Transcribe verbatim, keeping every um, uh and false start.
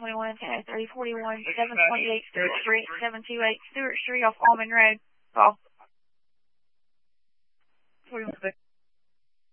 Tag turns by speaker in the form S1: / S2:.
S1: twenty-one, ten oh three, forty-one, seven twenty-eight Stewart Street, seven two eight Stewart Street off Almond Road. Call. forty-one.